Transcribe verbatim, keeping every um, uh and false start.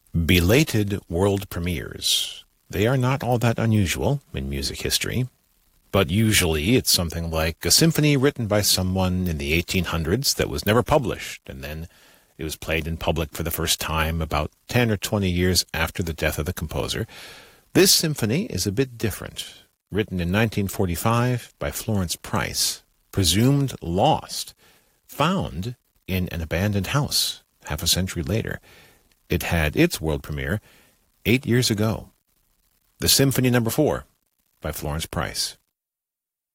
Belated world premieres. They are not all that unusual in music history, but usually it's something like a symphony written by someone in the eighteen hundreds that was never published, and then it was played in public for the first time about ten or twenty years after the death of the composer. This symphony is a bit different. Written in nineteen forty-five by Florence Price, presumed lost, found in an abandoned house half a century later. It had its world premiere eight years ago. The Symphony Number Four by Florence Price.